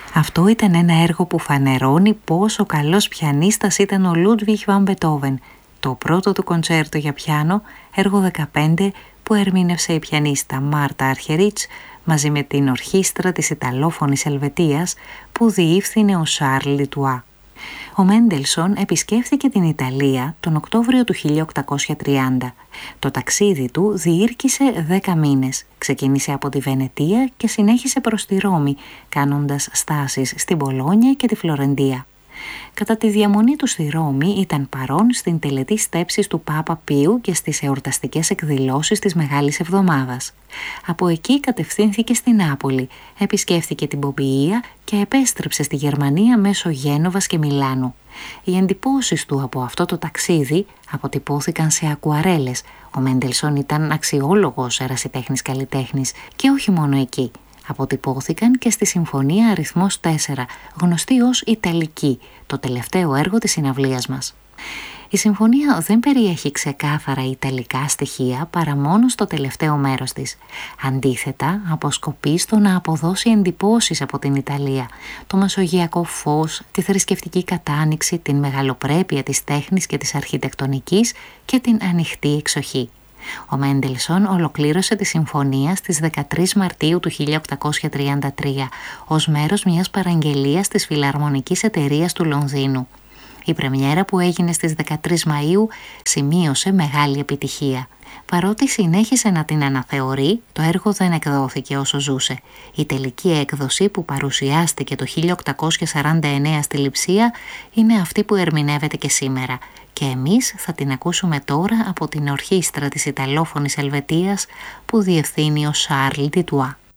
Αυτό ήταν ένα έργο που φανερώνει πόσο καλός πιανίστας ήταν ο Λούντβιχ Βαν Μπετόβεν, το πρώτο του κοντσέρτο για πιάνο, έργο 15 που ερμήνευσε η πιανίστα Μάρτα Αρχερίτς μαζί με την ορχήστρα της Ιταλόφωνης Ελβετίας που διεύθυνε ο Σαρλ Λιτουά. Ο Μέντελσον επισκέφθηκε την Ιταλία τον Οκτώβριο του 1830. Το ταξίδι του διήρκησε 10 μήνες. Ξεκίνησε από τη Βενετία και συνέχισε προς τη Ρώμη, κάνοντας στάσεις στην Πολόνια και τη Φλωρεντία. Κατά τη διαμονή του στη Ρώμη ήταν παρόν στην τελετή στέψης του Πάπα Πίου και στις εορταστικές εκδηλώσεις της Μεγάλης Εβδομάδας. Από εκεί κατευθύνθηκε στη Νάπολη, επισκέφθηκε την Πομπιεία και επέστρεψε στη Γερμανία μέσω Γένοβας και Μιλάνου. Οι εντυπώσεις του από αυτό το ταξίδι αποτυπώθηκαν σε ακουαρέλες. Ο Μέντελσον ήταν αξιόλογος ερασιτέχνης καλλιτέχνης και όχι μόνο εκεί. Αποτυπώθηκαν και στη Συμφωνία αριθμός 4, γνωστή ως Ιταλική, το τελευταίο έργο της συναυλίας μας. Η συμφωνία δεν περιέχει ξεκάθαρα ιταλικά στοιχεία παρά μόνο στο τελευταίο μέρος της. Αντίθετα, αποσκοπεί στο να αποδώσει εντυπώσεις από την Ιταλία, το μεσογειακό φως, τη θρησκευτική κατάνοιξη, την μεγαλοπρέπεια της τέχνης και της αρχιτεκτονικής και την ανοιχτή εξοχή. Ο Μέντελσον ολοκλήρωσε τη συμφωνία στις 13 Μαρτίου του 1833 ως μέρος μιας παραγγελίας της Φιλαρμονικής Εταιρείας του Λονδίνου. Η πρεμιέρα που έγινε στις 13 Μαΐου σημείωσε μεγάλη επιτυχία. Παρότι συνέχισε να την αναθεωρεί, το έργο δεν εκδόθηκε όσο ζούσε. Η τελική έκδοση που παρουσιάστηκε το 1849 στη Λειψία είναι αυτή που ερμηνεύεται και σήμερα. Και εμείς θα την ακούσουμε τώρα από την ορχήστρα της Ιταλόφωνης Ελβετίας που διευθύνει ο Σαρλ Λιτουά.